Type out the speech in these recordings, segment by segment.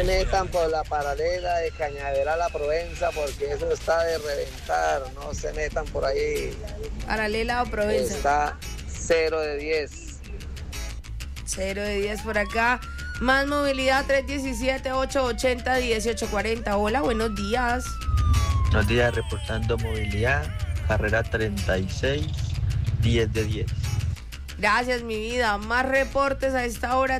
se metan por la paralela de Cañaveral a Provenza porque eso está de reventar. No se metan por ahí. Paralela o Provenza. Está 0 de 10. 0 de 10 por acá. Más movilidad 317-880-1840. Hola, buenos días. Buenos días, reportando movilidad. Carrera 36, 10 de 10. Gracias, mi vida. Más reportes a esta hora,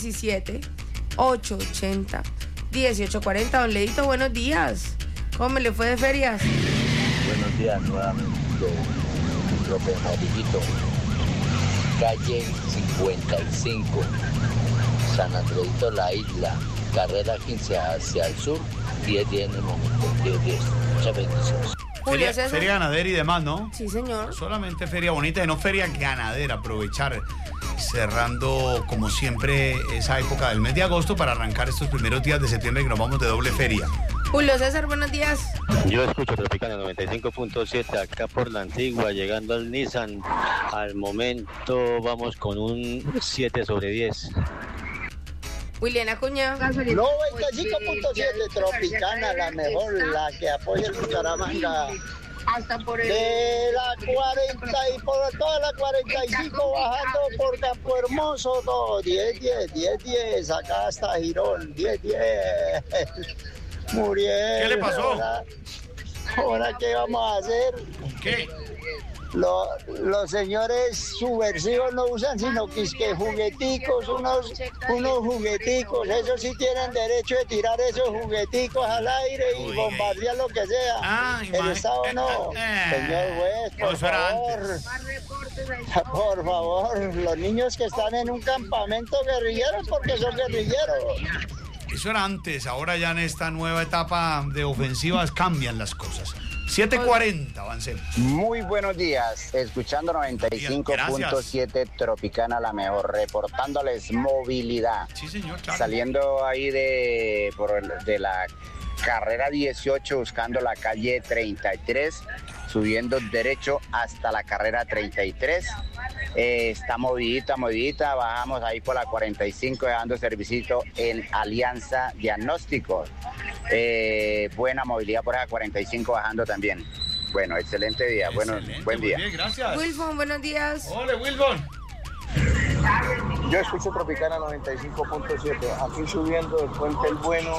317-880-1840. Don Leito, buenos días. ¿Cómo le fue de ferias? Buenos días, nuevamente. López Amarillito. Calle 55. San Andreito, La Isla. Carrera 15 hacia el sur. 10 en el momento. 10. Muchas bendiciones. Feria ganadera y demás, ¿no? Sí, señor. Solamente feria bonita y no feria ganadera. Aprovechar, cerrando como siempre esa época del mes de agosto para arrancar estos primeros días de septiembre que nos vamos de doble feria. Julio César, buenos días. Yo escucho Tropicana 95.7 acá por la Antigua, llegando al Nissan. Al momento vamos con un 7 sobre 10. William Acuña. 95.7 Tropicana, la mejor, la que apoya el Bucaramanga. Hasta por el... De la 40 y por toda la 45 bajando por Campo Hermoso, todo 10. Acá hasta Girón, 10. Muriel. ¿Qué le pasó? ¿Ahora qué vamos a hacer? ¿Qué? Los señores subversivos no usan sino que jugueticos, unos jugueticos, esos sí tienen derecho de tirar esos jugueticos al aire y bombardear lo que sea. El Estado no. Señor juez, por favor, los niños que están en un campamento guerrillero porque son guerrilleros. Eso era antes, ahora ya en esta nueva etapa de ofensivas cambian las cosas. 7:40, avancemos. Muy buenos días, escuchando 95.7 Tropicana, la mejor, reportándoles movilidad. Sí, señor, claro. Saliendo ahí de la carrera 18, buscando la calle 33, subiendo derecho hasta la carrera 33. Está movidita, bajamos ahí por la 45, dejando servicito en Alianza Diagnósticos. Buena movilidad por esa 45, bajando también. Bueno, excelente día, buen día. Bien, gracias. Wilfon, buenos días. Hola, Wilfon. Yo escucho Tropicana 95.7, aquí subiendo del Puente El Bueno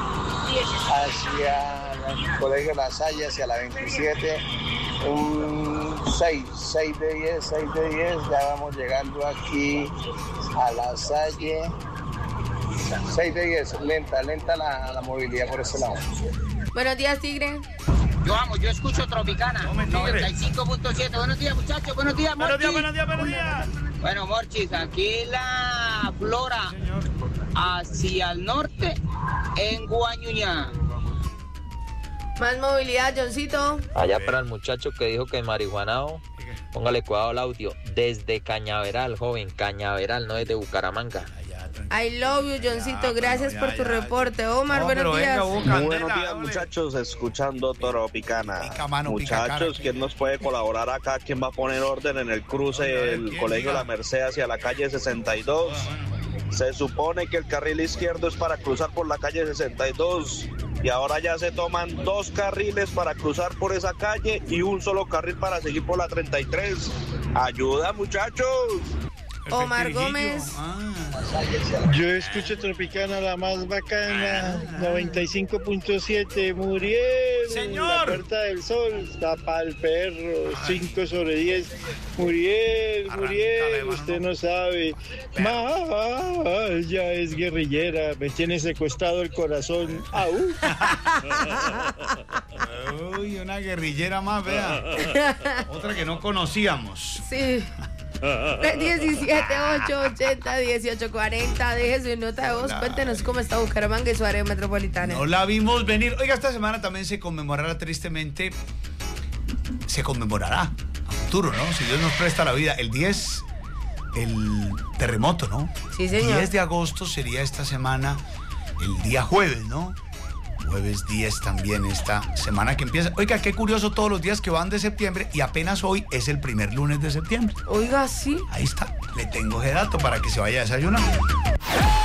hacia el Colegio La Salle, hacia la 27, un 6 de 10, ya vamos llegando aquí a La Salle, 6 de 10, lenta la movilidad por ese lado. Buenos días, Tigre. Yo escucho Tropicana 95.7. Buenos días, muchachos. Buenos días, Morchis. Buenos días. Bueno, Morchis, aquí la Flora hacia el norte en Guañuñá. Más movilidad, Johncito. Allá para el muchacho que dijo que marihuanao, póngale cuidado al audio. Desde Cañaveral, joven, Cañaveral, no desde Bucaramanga. I love you, Johncito. Gracias por tu reporte. Omar, buenos días. Buenos días, muchachos, escuchando Tropicana. Muchachos, ¿quién nos puede colaborar acá? ¿Quién va a poner orden en el cruce del Colegio La Merced hacia la calle 62? Se supone que el carril izquierdo es para cruzar por la calle 62 y ahora ya se toman 2 carriles para cruzar por esa calle y un solo carril para seguir por la 33. ¡Ayuda, muchachos! Omar Gómez. Yo escucho Tropicana, la más bacana, 95.7, Muriel, Señor. La Puerta del Sol, tapa al perro, 5 sobre 10, Muriel, usted no sabe, ya es guerrillera, me tiene secuestrado el corazón, ¡au! Uy, una guerrillera más, vea. Otra que no conocíamos. Sí. 317-880-1840. Deje su nota de voz. Cuéntenos cómo está Bucaramanga y su área metropolitana. No la vimos venir. Oiga, esta semana también se conmemorará tristemente. Se conmemorará a futuro, ¿no? Si Dios nos presta la vida. El 10, el terremoto, ¿no? Sí, señor. 10 de agosto sería esta semana, el día jueves, ¿no? Jueves 10 también esta semana que empieza. Oiga, qué curioso todos los días que van de septiembre y apenas hoy es el primer lunes de septiembre. Oiga, sí. Ahí está, le tengo ese dato para que se vaya a desayunar.